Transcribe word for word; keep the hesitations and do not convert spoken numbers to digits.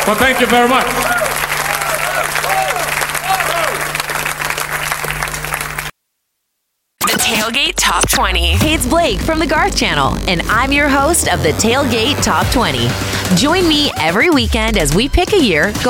Well, thank you very much. The Tailgate Top twenty. Hey, it's Blake from the Garth Channel, and I'm your host of the Tailgate Top twenty. Join me every weekend as we pick a year, go